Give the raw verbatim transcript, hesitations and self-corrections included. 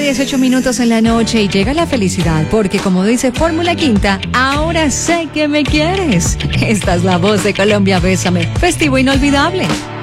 dieciocho minutos en la noche y llega la felicidad, porque como dice Fórmula Quinta, ahora sé que me quieres. Esta es la voz de Colombia, Bésame, festivo inolvidable.